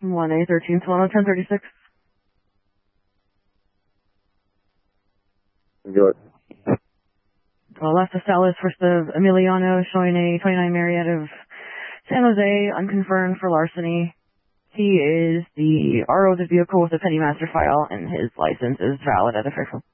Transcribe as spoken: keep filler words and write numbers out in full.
one A thirteen Solano ten thirty-six. Good. Well, left of Salas, first of Emiliano, showing a twenty-nine Marriott of San Jose, unconfirmed for larceny. He is the R O of the vehicle with the Penny Master file, and his license is valid at official.